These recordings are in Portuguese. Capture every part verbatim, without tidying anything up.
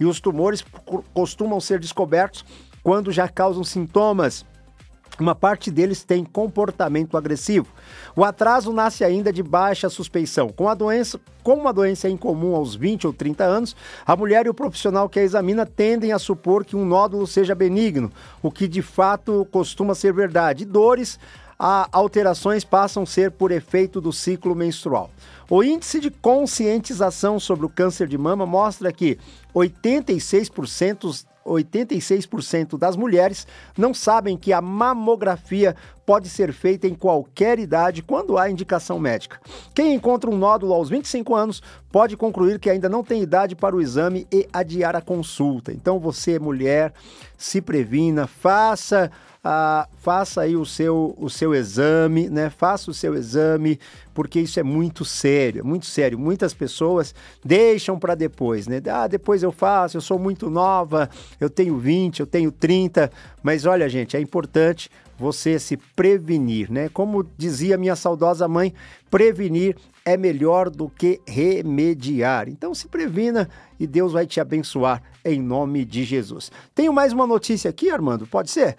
e os tumores costumam ser descobertos quando já causam sintomas. Uma parte deles tem comportamento agressivo. O atraso nasce ainda de baixa suspeição. Com a doença, como a doença é incomum aos vinte ou trinta anos, a mulher e o profissional que a examina tendem a supor que um nódulo seja benigno, o que de fato costuma ser verdade. Dores, a alterações passam a ser por efeito do ciclo menstrual. O índice de conscientização sobre o câncer de mama mostra que oitenta e seis por cento oitenta e seis por cento das mulheres não sabem que a mamografia pode ser feita em qualquer idade quando há indicação médica. Quem encontra um nódulo aos vinte e cinco anos pode concluir que ainda não tem idade para o exame e adiar a consulta. Então você, mulher, se previna, faça, ah, faça aí o seu, o seu exame, né? Faça o seu exame, porque isso é muito sério, muito sério. Muitas pessoas deixam para depois, né? Ah, depois eu faço, eu sou muito nova, eu tenho vinte, eu tenho trinta, mas olha, gente, é importante você se prevenir, né? Como dizia minha saudosa mãe, prevenir é melhor do que remediar. Então se previna e Deus vai te abençoar em nome de Jesus. Tenho mais uma notícia aqui, Armando, pode ser?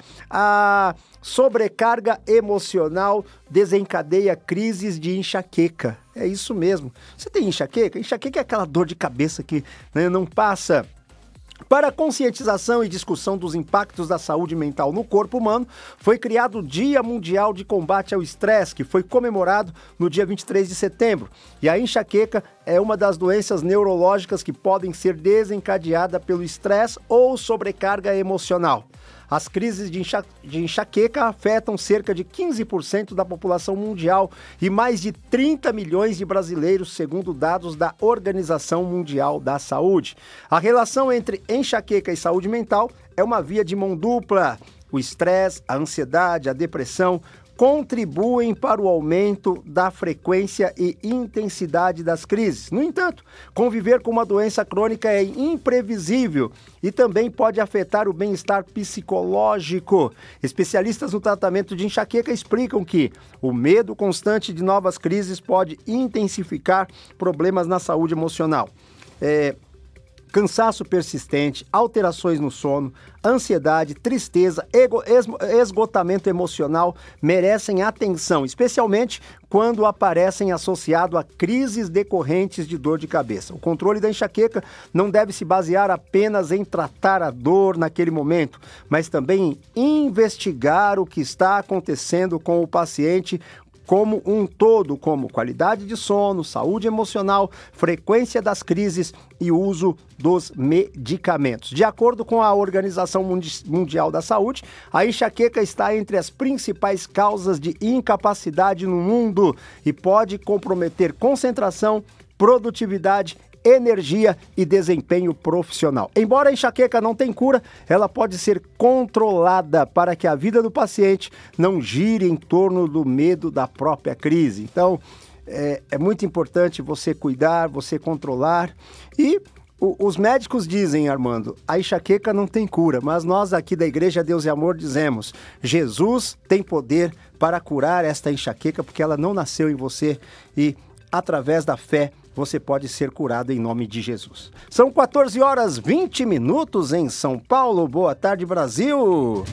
A sobrecarga emocional desencadeia crises de enxaqueca. É isso mesmo. Você tem enxaqueca? Enxaqueca é aquela dor de cabeça que, né, não passa. Para a conscientização e discussão dos impactos da saúde mental no corpo humano, foi criado o Dia Mundial de Combate ao Estresse, que foi comemorado no dia vinte e três de setembro. E a enxaqueca é uma das doenças neurológicas que podem ser desencadeadas pelo estresse ou sobrecarga emocional. As crises de, enxa... de enxaqueca afetam cerca de quinze por cento da população mundial e mais de trinta milhões de brasileiros, segundo dados da Organização Mundial da Saúde. A relação entre enxaqueca e saúde mental é uma via de mão dupla. O estresse, a ansiedade, a depressão contribuem para o aumento da frequência e intensidade das crises. No entanto, conviver com uma doença crônica é imprevisível e também pode afetar o bem-estar psicológico. Especialistas no tratamento de enxaqueca explicam que o medo constante de novas crises pode intensificar problemas na saúde emocional. É... Cansaço persistente, alterações no sono, ansiedade, tristeza, ego, esgotamento emocional merecem atenção, especialmente quando aparecem associados a crises decorrentes de dor de cabeça. O controle da enxaqueca não deve se basear apenas em tratar a dor naquele momento, mas também em investigar o que está acontecendo com o paciente como um todo, como qualidade de sono, saúde emocional, frequência das crises e uso dos medicamentos. De acordo com a Organização Mundial da Saúde, a enxaqueca está entre as principais causas de incapacidade no mundo e pode comprometer concentração, produtividade, energia e desempenho profissional. Embora a enxaqueca não tenha cura, ela pode ser controlada para que a vida do paciente não gire em torno do medo da própria crise. Então, é, é muito importante você cuidar, você controlar. E o, os médicos dizem, Armando, a enxaqueca não tem cura, mas nós aqui da Igreja Deus e Amor dizemos, Jesus tem poder para curar esta enxaqueca, porque ela não nasceu em você e, através da fé, você pode ser curado em nome de Jesus. São quatorze horas e vinte minutos em São Paulo. Boa tarde, Brasil!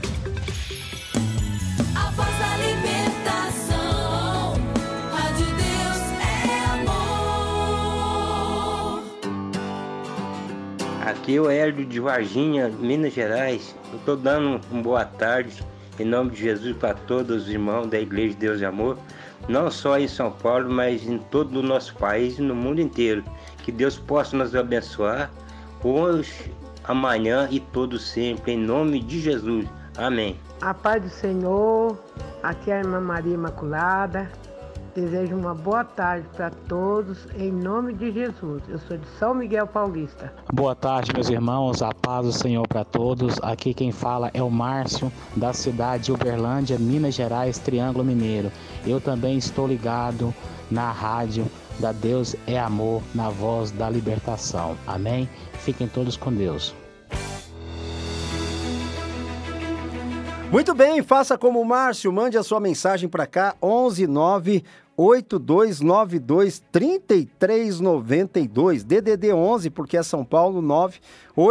A voz da libertação, Rádio Deus é amor. Aqui é o Hélio de Varginha, Minas Gerais. Eu estou dando uma boa tarde em nome de Jesus para todos os irmãos da Igreja Deus e Amor. Não só em São Paulo, mas em todo o nosso país e no mundo inteiro. Que Deus possa nos abençoar hoje, amanhã e todo sempre, em nome de Jesus. Amém. A paz do Senhor, aqui é a irmã Maria Imaculada. Desejo uma boa tarde para todos, em nome de Jesus. Eu sou de São Miguel Paulista. Boa tarde, meus irmãos. A paz do Senhor para todos. Aqui quem fala é o Márcio, da cidade de Uberlândia, Minas Gerais, Triângulo Mineiro. Eu também estou ligado na rádio da Deus é Amor, na voz da libertação. Amém? Fiquem todos com Deus. Muito bem, faça como o Márcio, mande a sua mensagem para cá, onze nove oito dois nove dois três três nove dois, D D D onze, porque é São Paulo, nove